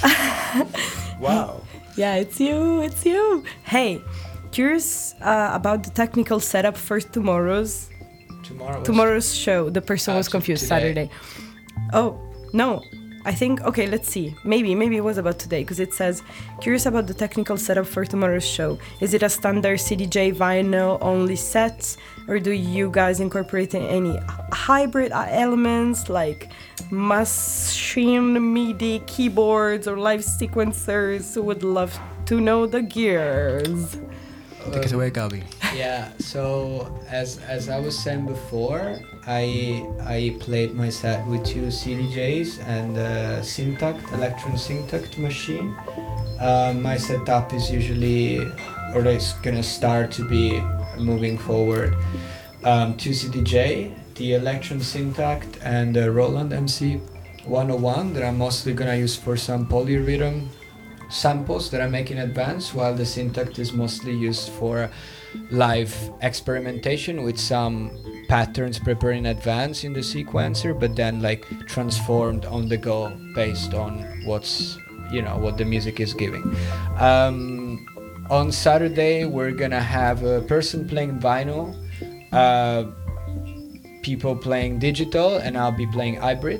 Wow. Yeah, it's you, it's you. Hey. Curious uh, about the technical setup for tomorrow's Tomorrow's, tomorrow's show. The person uh, was confused. today. Saturday. Oh no, I think okay. Let's see. Maybe maybe it was about today, because it says curious about the technical setup for tomorrow's show. Is it a standard C D J vinyl only set, or do you guys incorporate any hybrid elements like machine MIDI keyboards or live sequencers? Would love to know the gears. Take it away, Gabi. Yeah, so as as I was saying before, I I played my set with two C D Js and a Syntact, Electron Syntact machine. Uh, my setup is usually, or it's gonna start to be moving forward, um, two C D J, the Electron Syntact, and the Roland M C one oh one that I'm mostly gonna use for some polyrhythm samples that I make in advance, while the Syntact is mostly used for live experimentation with some patterns prepared in advance in the sequencer, but then like transformed on the go based on what's, you know, what the music is giving. Um, on Saturday we're gonna have a person playing vinyl, uh, people playing digital, and I'll be playing hybrid.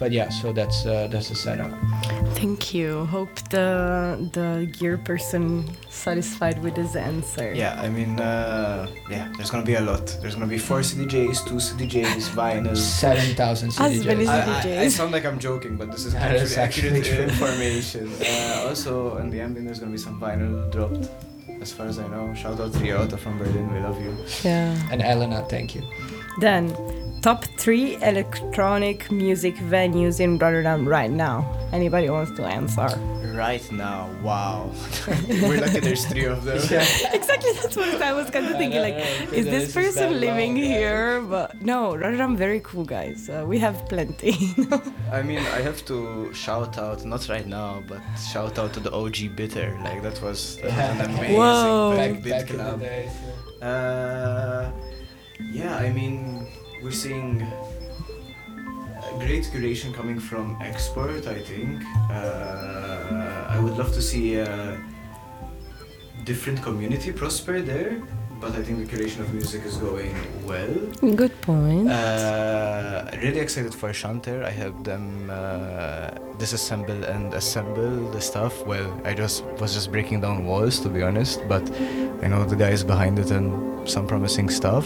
but yeah, so that's uh, that's the setup. Thank you. Hope the the gear person satisfied with his answer. Yeah, I mean, uh, yeah, there's gonna be a lot. There's gonna be four C D Js, two C D Js, vinyl. Seven thousand C D As many Js. C D I, Js. I, I sound like I'm joking, but this is No, actually that's actually accurate true. information. Uh, also, in the ambient, there's gonna be some vinyl dropped. As far as I know, shout out to Riota from Berlin. We love you. Yeah. And Elena, thank you. Then, top three electronic music venues in Rotterdam right now. Anybody wants to answer? Right now, wow. We're lucky there's three of them. Exactly, that's what I was kind of thinking. Like, is this person living here? But no, Rotterdam, very cool, guys. Uh, we have plenty. I mean, I have to shout out, not right now, but shout out to the O G Bitter. Like, that was, that was an amazing Whoa. big, Back, big back in the club. days. Uh, yeah, I mean, we're seeing a great curation coming from Export, I think. Uh, I would love to see a different community prosper there, but I think the curation of music is going well. Good point. Uh, really excited for Shanter. I helped them uh, disassemble and assemble the stuff. Well, I just was just breaking down walls, to be honest, but I know the guys behind it and some promising stuff.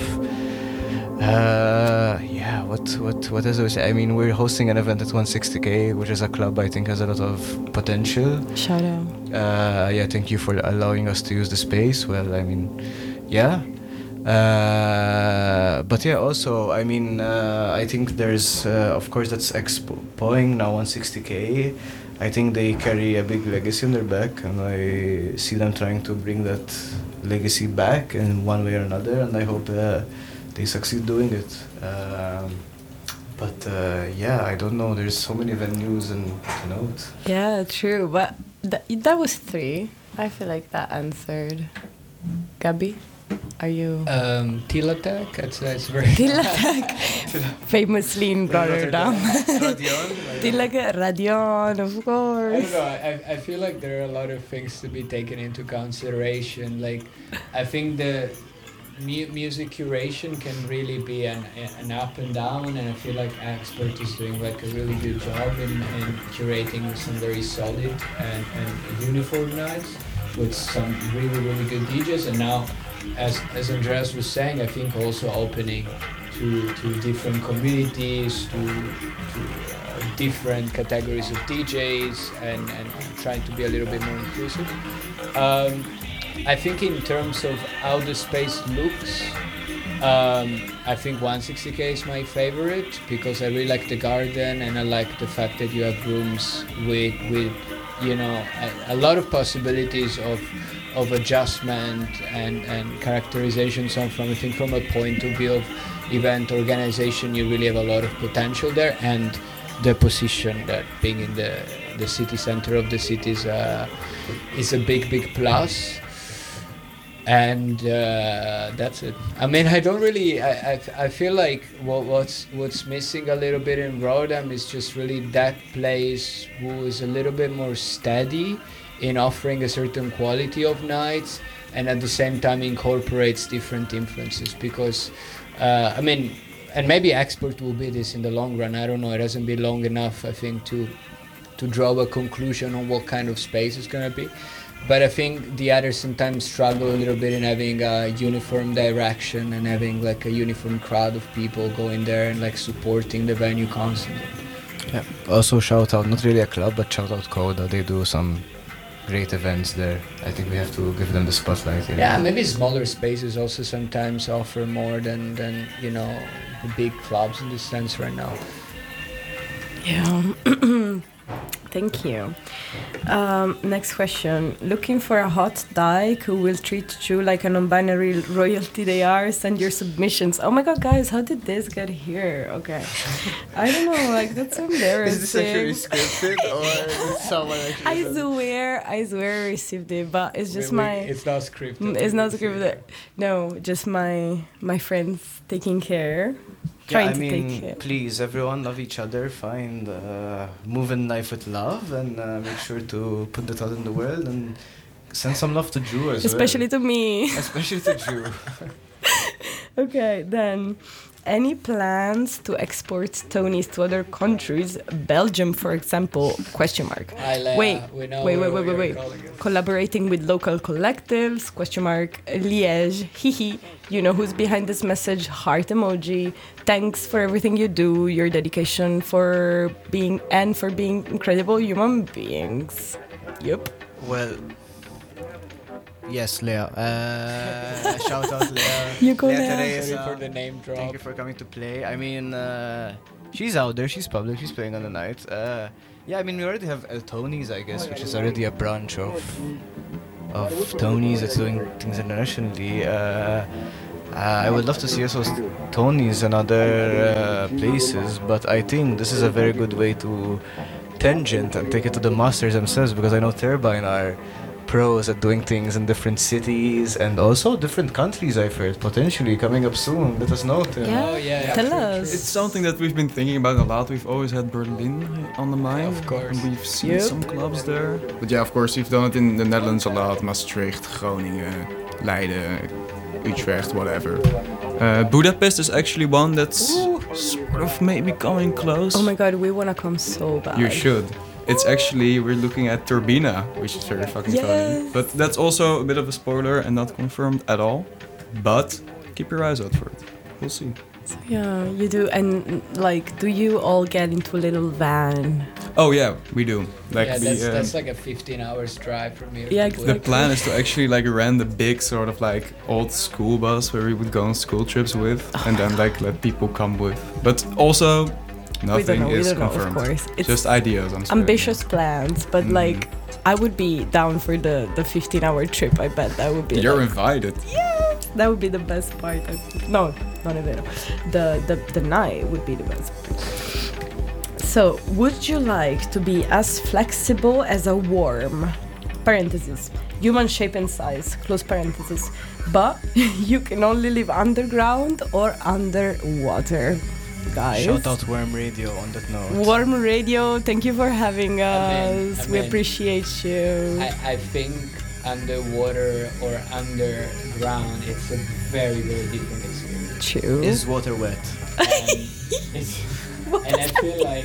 Uh, yeah, what what what else do we say? I mean, we're hosting an event at one sixty K, which is a club I think has a lot of potential. Shout out. Uh, yeah, thank you for allowing us to use the space. Well, I mean, yeah. Uh, but yeah, also, I mean, uh, I think there's, uh, of course, that's Expoing now one sixty K. I think they carry a big legacy on their back, and I see them trying to bring that legacy back in one way or another, and I hope uh, they succeed doing it. Um, but uh, yeah, I don't know. There's so many venues and to note. Yeah, true. But th- that was three. I feel like that answered. Gabi, are you? Um, Tilatek, that's, that's very... Tilatek, famously in Rotterdam. Radion. Tilatek, Radion, of I course. don't know. I, I feel like there are a lot of things to be taken into consideration. Like, I think the mu- music curation can really be an, an up and down, and I feel like Expert is doing like a really good job in, in curating some very solid and, and uniform nights with some really really good D Js. And now, as as Andreas was saying, I think also opening to to different communities, to to uh, different categories of D Js, and and trying to be a little bit more inclusive. Um, I think in terms of how the space looks, um, I think one sixty K is my favorite because I really like the garden, and I like the fact that you have rooms with with you know a, a lot of possibilities of of adjustment and and characterization. So from I think from a point of view of event organization, you really have a lot of potential there, and the position that being in the the city center of the city is a, is a big big plus. And uh, that's it. I mean, I don't really. I, I, I feel like what, what's what's missing a little bit in Rotterdam is just really that place who is a little bit more steady in offering a certain quality of nights, and at the same time incorporates different influences. Because, uh, I mean, and maybe Expert will be this in the long run. I don't know. It hasn't been long enough, I think, to to draw a conclusion on what kind of space it's gonna be. But I think the others sometimes struggle a little bit in having a uniform direction and having like a uniform crowd of people going there and like supporting the venue constantly. Yeah. Also shout out, not really a club, but shout out Coda. They do some great events there. I think we have to give them the spotlight. You know? Yeah, maybe smaller spaces also sometimes offer more than, than you know, the big clubs in this sense right now. Yeah. Thank you. Um, next question. Looking for a hot dyke who will treat you like a non-binary royalty they are? Send your submissions. Oh my god, guys, how did this get here? Okay. I don't know, like, that's embarrassing. Is this actually scripted or is someone actually... I swear, I swear I received it, but it's just We- we- my... It's not scripted. Mm, It's not scripted. No, just my my friends taking care. Yeah, Trying I to mean, take care. please, everyone, love each other, find, uh, move in life with love, and uh, make sure to put that out in the world, and send some love to Drew as Especially well. to me. Especially to Drew. Okay, then any plans to export Tonies to other countries? Belgium, for example, question mark. Hi, Leah. Wait, We know wait, where wait, wait, we wait, are wait. calling it. Collaborating with local collectives, question mark. Liège, hihi. You know who's behind this message, heart emoji. Thanks for everything you do, your dedication for being, and for being incredible human beings. Yep. Well, yes, Leah. Uh, shout out, Leah. You go, Leah Leah. Teresa. Sorry for the name drop. Thank you for coming to play. I mean, uh, she's out there, she's public, she's playing on the night. Uh, yeah, I mean, we already have El Tony's, I guess, which is already a branch of of Tony's that's doing things internationally. Uh, uh, I would love to see us host Tony's and other uh, places, but I think this is a very good way to tangent and take it to the masters themselves, because I know Turbine are pros at doing things in different cities and also different countries. I've heard potentially coming up soon. Let us know, Tim. Yeah. Oh, yeah, yeah. Tell true, us. It's something that we've been thinking about a lot. We've always had Berlin on the mind. Of course. And we've seen Yep. some clubs there. But yeah, of course, we've done it in the Netherlands a lot. Maastricht, Groningen, Leiden, Utrecht, whatever. Uh, Budapest is actually one that's sort of maybe coming close. Oh my god, we wanna come so bad. You should. It's actually, we're looking at Turbina, which is very fucking funny. Yes. But that's also a bit of a spoiler and not confirmed at all. But keep your eyes out for it. We'll see. Yeah, you do. And like, do you all get into a little van? Oh yeah, we do. Like yeah, we, that's, um, that's like a fifteen hours drive from here. Yeah, to exactly. the plan is to actually like rent a big sort of like old school bus where we would go on school trips with, and then like let people come with. But also, we don't nothing know. We is don't know. Of confirmed. course, it's Just ideas. I'm sorry. ambitious plans, but Mm. like, I would be down for the the fifteen-hour trip. I bet that would be. You're like, invited. that would be the best part. I think. No, not even. The the the night would be the best part. So, would you like to be as flexible as a worm? Parentheses. Human shape and size. Close parentheses. But you can only live underground or underwater. Guys. Shout out Worm Radio on that note. Worm Radio, thank you for having us. Amen, We amen. appreciate you. I, I think underwater or underground, it's a very, very different experience. True. Is water wet? And, it's, and I feel like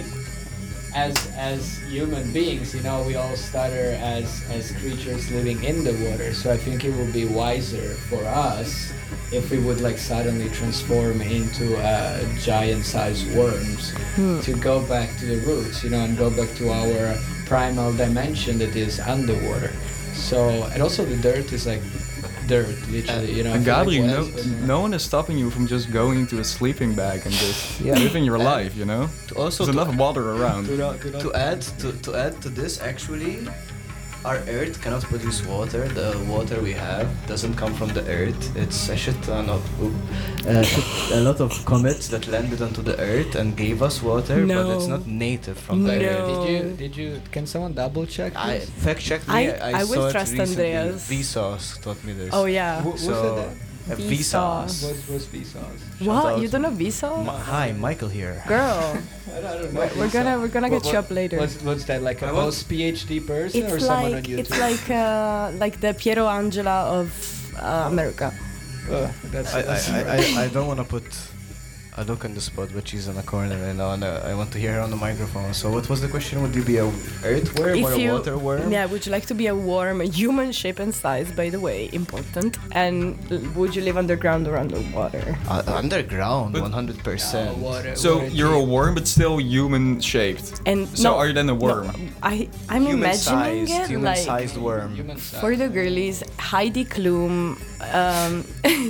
as as human beings, you know, we all stutter as as creatures living in the water. So I think it would be wiser for us if we would like suddenly transform into uh, giant-sized worms to go back to the roots, you know, and go back to our primal dimension that is underwater. So and also the dirt is like dirt, literally, you know. I And feel like Gabri, what no, else was in no one is stopping you from just going into a sleeping bag and just Yeah. living your life, you know? To also There's to, enough water around. to add to, to add to this, actually, our Earth cannot produce water. The water we have doesn't come from the Earth. It's a shit ton of oop, uh, shit- a lot of comets that landed onto the Earth and gave us water, but it's No. not native from the No. Earth. Did you? Did you? Can someone double check? I this? fact checked me. I- I, I will saw it trust recently. Andreas. Vsauce taught me this. Oh yeah. Who- who So, said that? uh, Vsauce. Vsauce. What's what's Vsauce? What? out. You don't know Vsauce? Ma- Hi, Michael here. Girl, I don't know. we're, we're gonna we're gonna What- get you what- up later. What's, what's that? Like a I want- post PhD person or It's someone on like YouTube? it's like uh, like the Piero Angela of uh, America. Ugh, that's, I, I, that's I, I, I don't want to put a look in the spot, but she's in a corner and I, wanna, I want to hear her on the microphone. So what was the question? Would you be a earthworm If or a you- water worm? Yeah, would you like to be a worm, a human shape and size, by the way, important? And l- would you live underground or underwater? Uh, underground, But- one hundred percent. No, water- So water you're a deep. worm, but still human-shaped. And So no, are you then a worm? no, I I'm imagining Human-sized, it like human-sized worm. Human size. for the girlies, Heidi Klum, um,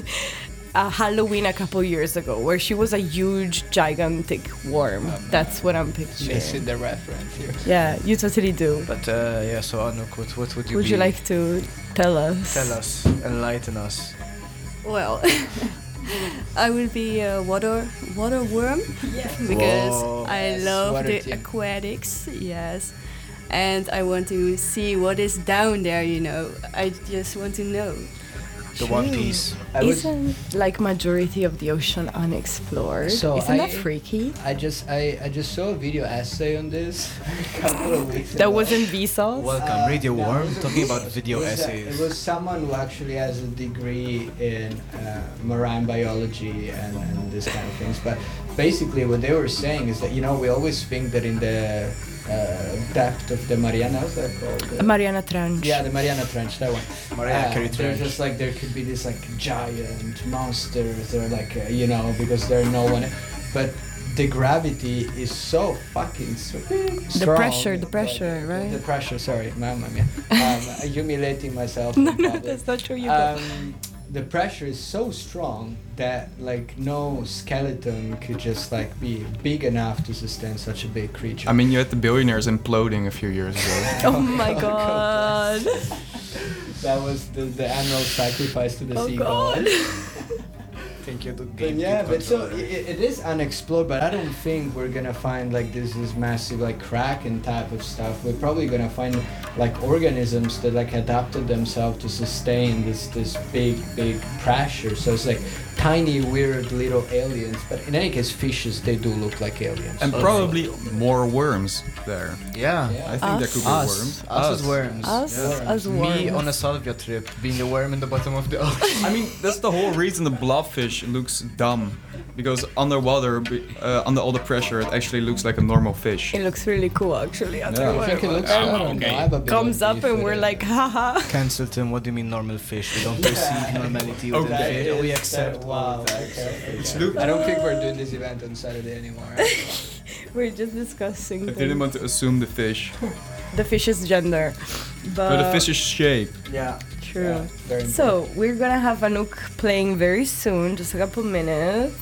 a Halloween a couple years ago, where she was a huge, gigantic worm. That's what I'm Missing picturing. the reference here. Yeah, you totally do. But uh, yeah, so Anouk, what, what would you Would be? you like to tell us? Tell us, enlighten us. Well, I will be a water water worm because Whoa. I Yes, love water the team. aquatics. Yes, and I want to see what is down there. You know, I just want to know. The One True. Piece. I was, Isn't like majority of the ocean unexplored? So Isn't that I- freaky? I just I, I just saw a video essay on this a couple of weeks ago. That wasn't Vsauce? Welcome, Uh, Radio no, it Worm, was a- talking about it video was a- essays. It was someone who actually has a degree in uh, marine biology and, and this kind of things. But basically, what they were saying is that you know we always think that in the uh, depth of the Mariana, how's that called? The- Mariana Trench. yeah, the Mariana Trench, that one. Mariah Uh, Carey There's Trench. just like there could be this like giant monsters or like uh, you know because there no one, but the gravity is so fucking so strong. pressure, the that- pressure, right? The pressure, sorry, mamma mia. Um, humiliating myself. No, in no, public. that's not true. You go. Um, the pressure is so strong that like no skeleton could just like be big enough to sustain such a big creature. I mean, you had the billionaires imploding a few years ago. Oh my god. that was the, the annual sacrifice to the Oh sea god. god. Thank you to But game yeah, but so controller. it, it is unexplored. But I don't think we're gonna find like this this massive like Kraken type of stuff. We're probably gonna find like organisms that like adapted themselves to sustain this this big big pressure. So it's like tiny weird little aliens. But in any case, fishes they do look like aliens. And probably more worms there. Yeah. Yeah. I think there could be Us. worms. Us as worms. Us Yeah. as Me worms. on a salvia trip, being a worm in the bottom of the ocean. I mean, that's the whole reason the blobfish looks dumb. Because underwater, be- uh, under all the pressure, it actually looks like a normal fish. It looks really cool actually. I think it looks. I don't know. I have a bit Comes of up beef and with we're it. like, haha. Cancel Tim, what do you mean normal fish? We don't perceive normality within Okay. fish. We Is accept that- all wow. types of Okay. fish. Look- I don't think we're doing this event on Saturday anymore. We're just discussing I things. didn't want to assume the fish. the fish's gender. But, But the fish's shape. yeah. True. Yeah, very So we're gonna have Anouk playing very soon, just a couple minutes.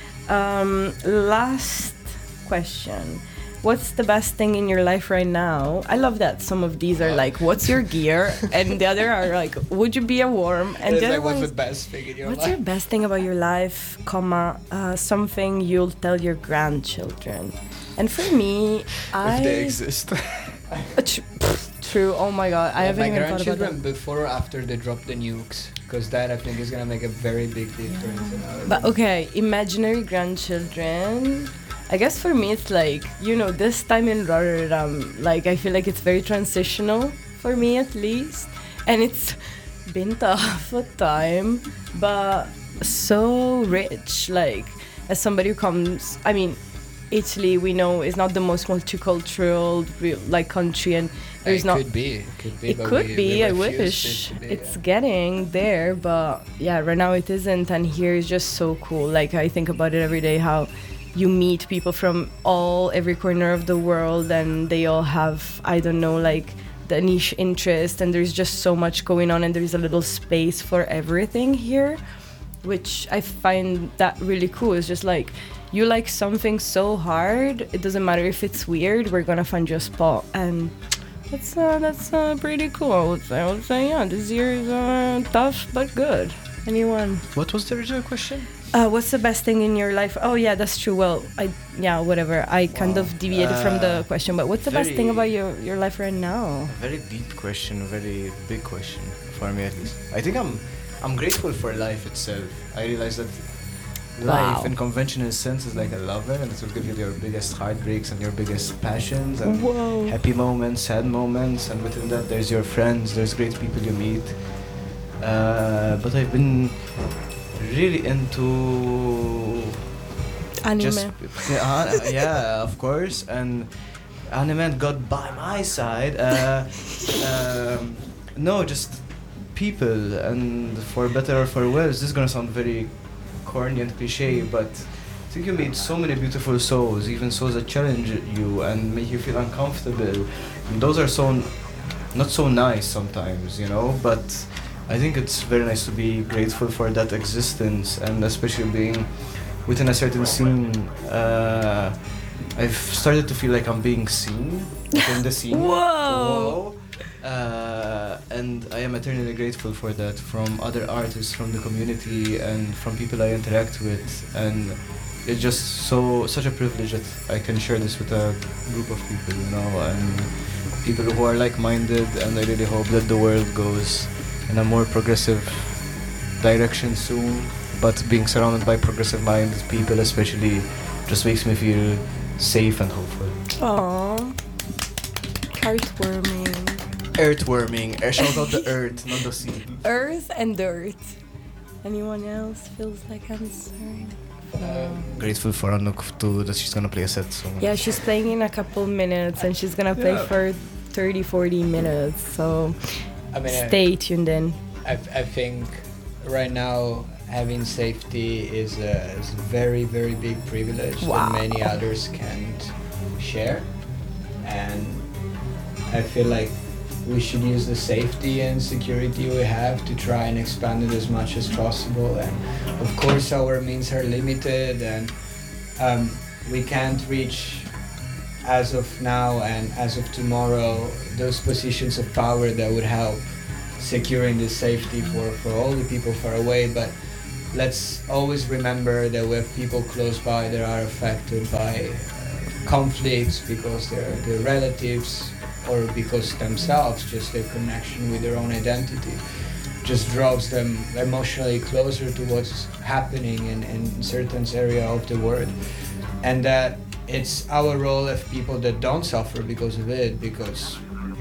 Um, last question. What's the best thing in your life right now? I love that some of these are like, what's your gear? And the other are like, would you be a worm? And It's the other like, one what's is, the best thing in your what's life? your best thing about your life, comma, uh, something you'll tell your grandchildren? And for me, I... If they exist. Uh, tr- pff, true, oh my god, I Yeah, haven't my even thought about grandchildren that. before or after they drop the nukes, because that I think is gonna make a very big difference. In our But okay, imaginary grandchildren. I guess for me it's like, you know, this time in Rotterdam, like I feel like it's very transitional for me at least. And it's been tough a time, but so rich. Like, as somebody who comes, I mean, Italy we know is not the most multicultural real, like country, and there's it not. could be. It could be. It but could we, be. we I refuse wish it to be, it's yeah. getting there, but yeah, right now it isn't. And here is just so cool. Like I think about it every day. How you meet people from all every corner of the world, and they all have I don't know like the niche interest, and there's just so much going on, and there's a little space for everything here, which I find that really cool. It's just like. You like something so hard, it doesn't matter if it's weird, we're gonna find your spot. And that's uh, that's uh, pretty cool, I would say. I would say, yeah, this year is uh, tough but good. Anyone? What was the original question? Uh, what's the best thing in your life? Oh yeah, that's true. Well, I yeah, whatever. I kind Wow. of deviated from the Uh, question, but what's the best thing very- about your, your life right now? A very deep question, a very big question for me at least. I think I'm I'm grateful for life itself. I realize that life Wow. in conventional sense is like a lover, and it will give you your biggest heartbreaks and your biggest passions and Whoa. happy moments, sad moments, and within that there's your friends, there's great people you meet. Uh, but I've been really into Anime. just yeah, uh, yeah, of course, and anime got by my side. Uh, um, no, just people, and for better or for worse, this is gonna sound very corny and cliche, but I think you meet so many beautiful souls, even souls that challenge you and make you feel uncomfortable. And those are so n- not so nice sometimes, you know, but I think it's very nice to be grateful for that existence, and especially being within a certain scene. Uh, I've started to feel like I'm being seen within the scene. Whoa. Whoa. Uh, and I am eternally grateful for that from other artists, from the community, and from people I interact with. And it's just so such a privilege that I can share this with a group of people, you know, and people who are like-minded. And I really hope that the world goes in a more progressive direction soon, but being surrounded by progressive-minded people especially just makes me feel safe and hopeful. Aww. Heartwarming. Earthworming. Uh, shout out the earth, not the sea. Earth and dirt. Anyone else feels like answering? No. Grateful for Anouk too, that she's gonna play a set soon. Yeah, she's playing in a couple minutes and she's gonna play Yeah. for thirty, forty minutes. So I mean, I- stay tuned in. I, I think right now having safety is a, is a very, very big privilege Wow. that many others can't share. And I feel like we should use the safety and security we have to try and expand it as much as possible. And of course our means are limited and um, we can't reach as of now and as of tomorrow those positions of power that would help securing the safety for, for all the people far away, but let's always remember that we have people close by that are affected by uh, conflicts because they're their relatives or because themselves, just their connection with their own identity just draws them emotionally closer to what's happening in, in certain area of the world. And that it's our role as people that don't suffer because of it, because